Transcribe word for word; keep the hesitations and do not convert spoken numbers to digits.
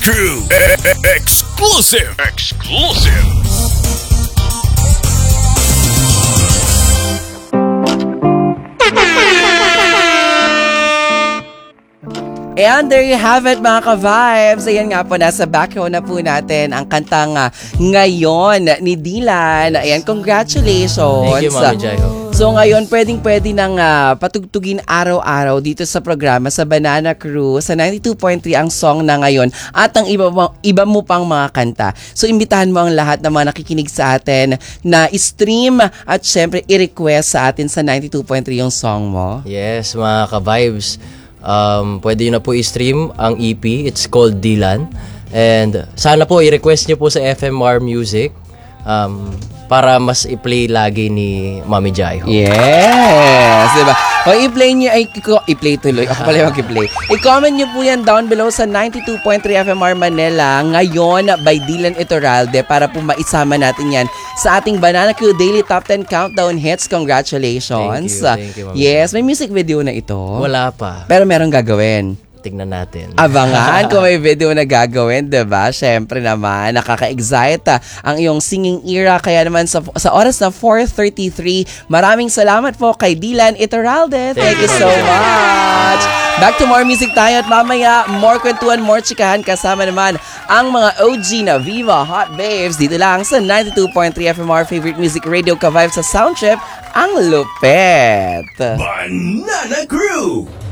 Crew. Exclusive. Exclusive. And there you have it, mga ka-vibes. Ayan nga po, nasa background na po natin ang kantang uh, Ngayon ni Dylan. Ayan, congratulations. Thank you, Mami Jaiho. So ngayon, pwedeng-pwede nang uh, patugtugin araw-araw dito sa programa sa Banana Crew. Sa ninety-two point three ang song na Ngayon at ang iba, iba mo pang mga kanta. So imbitahan mo ang lahat ng mga nakikinig sa atin na stream at syempre i-request sa atin sa ninety-two point three yung song mo. Yes, mga ka-vibes. Um, pwede nyo na po i-stream ang E P. It's called Dylan. And sana po i-request nyo po sa F M R Music um, para mas i-play lagi ni Mami Jaiho. Yes! Diba? O i-play nyo, ay i-play tuloy. Ako pala mag-i-play. I-comment nyo po yan down below sa ninety-two point three F M R Manila Ngayon by Dylan Iturralde para po maisama natin yan sa ating Banana Crew Daily Top ten Countdown Hits. Congratulations! Thank you, thank you, Mami. Yes, may music video na ito. Wala pa. Pero meron gagawin. Tignan natin. Abangan kung may video na gagawin, diba? Siyempre naman, nakaka-excite ah, ang iyong singing era. Kaya naman sa, sa oras na four thirty-three, maraming salamat po kay Dylan Iturralde. Thank, Thank you so much. Back to more music tayo at mamaya, more kwentuhan, more chikahan. Kasama naman ang mga O G na Viva Hot Babes dito lang sa ninety-two point three F M R Favorite Music Radio ka-vibe sa Soundtrip, ang lupet. Banana Crew.